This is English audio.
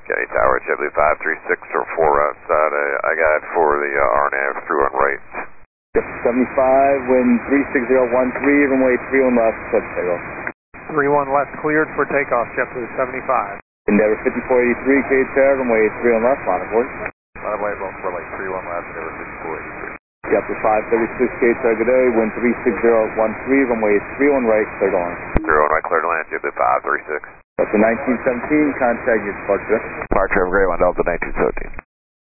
Getty Tower, JetBlue 536 or 4 outside. I got for the RNAV through on right. Yep, 75, wind 36013, runway 31 left, clear for takeoff. 31 left cleared for takeoff, JetBlue 75. Endeavor 5483, Cape Tower, runway 31 left, line of board. Line of light, for like 31 left, Endeavor 5483. Yep, 536, Cape Tower, good day, wind 36013, runway 31 right, clear to land. 31 right, clear to land, JetBlue 536. That's the 1917, contact your departure. Departure of Grey 1 Delta 1917.